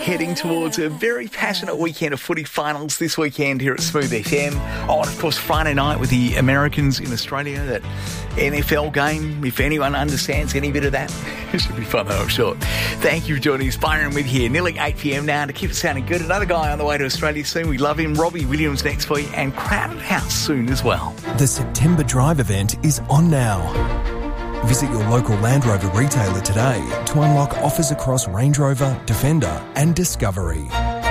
heading towards a very passionate weekend of footy finals this weekend here at Smooth FM. Oh, and of course, Friday night with the Americans in Australia, that NFL game, if anyone understands any bit of that. It should be fun though, I'm sure. Thank you for joining us. Byron with here, nearly 8 p.m. now to keep it sounding good. Another guy on the way to Australia soon. We love him. Robbie Williams next week, and Crowded House soon as well. The September Drive event is on now. Visit your local Land Rover retailer today to unlock offers across Range Rover, Defender and Discovery.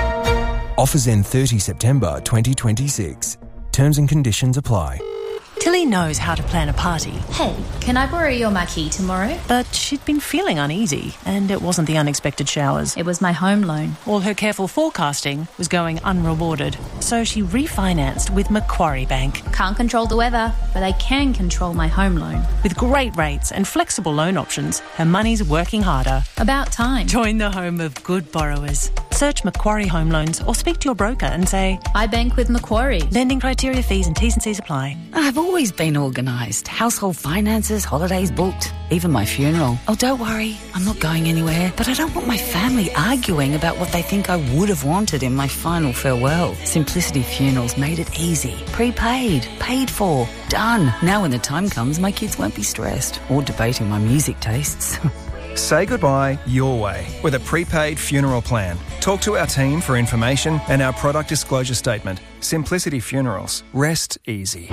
Offers end 30 September 2026. Terms and conditions apply. Tilly knows how to plan a party. Hey, can I borrow your marquee tomorrow? But she'd been feeling uneasy, and it wasn't the unexpected showers. It was my home loan. All her careful forecasting was going unrewarded, so she refinanced with Macquarie Bank. Can't control the weather, but I can control my home loan. With great rates and flexible loan options, her money's working harder. About time. Join the home of good borrowers. Search Macquarie Home Loans or speak to your broker and say, I bank with Macquarie. Lending criteria, fees and T's and C's apply. I've always been organised. Household finances, holidays booked, even my funeral. Oh, don't worry, I'm not going anywhere. But I don't want my family arguing about what they think I would have wanted in my final farewell. Simplicity Funerals made it easy. Prepaid, paid for, done. Now when the time comes, my kids won't be stressed or debating my music tastes. Say goodbye your way with a prepaid funeral plan. Talk to our team for information and our product disclosure statement. Simplicity Funerals. Rest easy.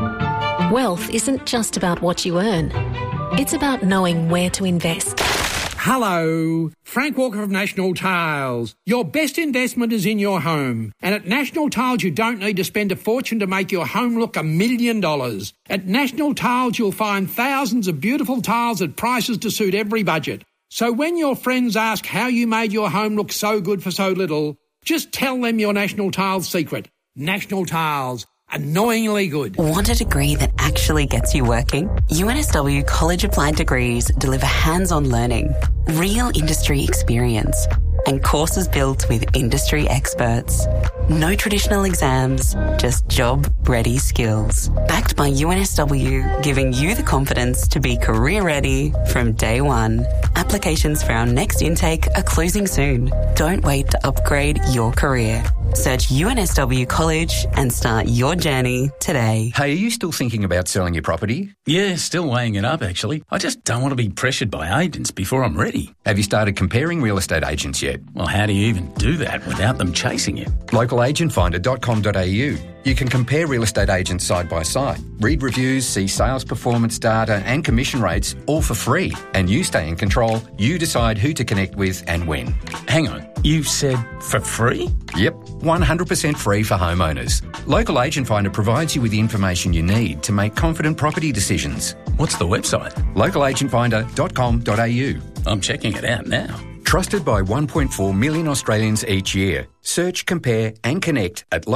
Wealth isn't just about what you earn. It's about knowing where to invest. Hello, Frank Walker of National Tiles. Your best investment is in your home. And at National Tiles, you don't need to spend a fortune to make your home look $1 million. At National Tiles, you'll find thousands of beautiful tiles at prices to suit every budget. So when your friends ask how you made your home look so good for so little, just tell them your National Tiles secret. National Tiles. Annoyingly good. Want a degree that actually gets you working? UNSW College Applied Degrees deliver hands-on learning, real industry experience, and courses built with industry experts. No traditional exams, just job-ready skills. Backed by UNSW, giving you the confidence to be career-ready from day one. Applications for our next intake are closing soon. Don't wait to upgrade your career. Search UNSW College and start your journey today. Hey, are you still thinking about selling your property? Yeah, still weighing it up, actually. I just don't want to be pressured by agents before I'm ready. Have you started comparing real estate agents yet? Well, how do you even do that without them chasing you? Localagentfinder.com.au. You can compare real estate agents side by side, read reviews, see sales performance data and commission rates, all for free. And you stay in control. You decide who to connect with and when. Hang on, you said for free? Yep, 100% free for homeowners. Local Agent Finder provides you with the information you need to make confident property decisions. What's the website? Localagentfinder.com.au. I'm checking it out now. Trusted by 1.4 million Australians each year. Search, compare and connect at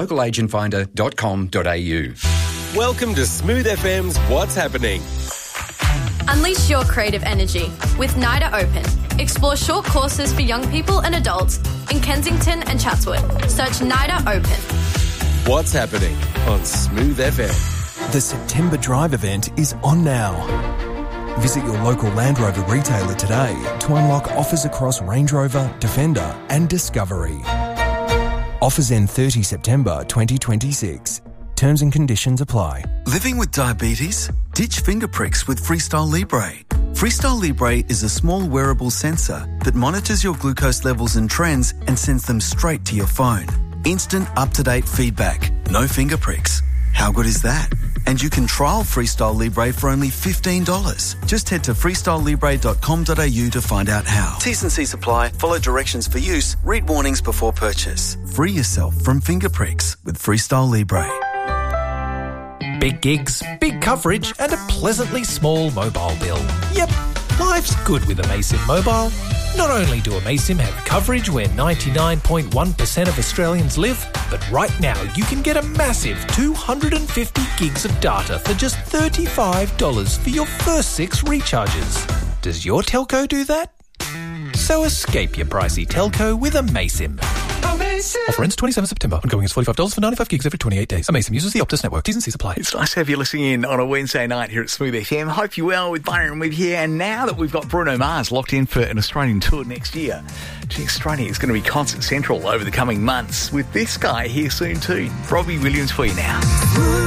localagentfinder.com.au. Welcome to Smooth FM's What's Happening. Unleash your creative energy with NIDA Open. Explore short courses for young people and adults in Kensington and Chatswood. Search NIDA Open. What's Happening on Smooth FM. The September Drive event is on now. Visit your local Land Rover retailer today to unlock offers across Range Rover, Defender and Discovery. Offers end 30 September 2026. Terms and conditions apply. Living with diabetes? Ditch finger pricks with Freestyle Libre. Freestyle Libre is a small wearable sensor that monitors your glucose levels and trends and sends them straight to your phone. Instant, up-to-date feedback. No finger pricks. How good is that? And you can trial Freestyle Libre for only $15. Just head to freestylelibre.com.au to find out how. T's and C's apply. Follow directions for use. Read warnings before purchase. Free yourself from finger pricks with Freestyle Libre. Big gigs, big coverage and a pleasantly small mobile bill. Yep, life's good with Amaysim Mobile. Not only do Amaysim have coverage where 99.1% of Australians live, but right now you can get a massive 250 gigs of data for just $35 for your first 6 recharges. Does your telco do that? So escape your pricey telco with Amaysim. Offer ends 27 September. Ongoing is $45 for 95 gigs every 28 days. Amaysim uses the Optus network. T's and C's apply. It's nice to have you listening in on a Wednesday night here at Smooth FM. Hope you're well with Barry and with here. And now that we've got Bruno Mars locked in for an Australian tour next year, Australia is going to be concert central over the coming months with this guy here soon too. Robbie Williams for you now.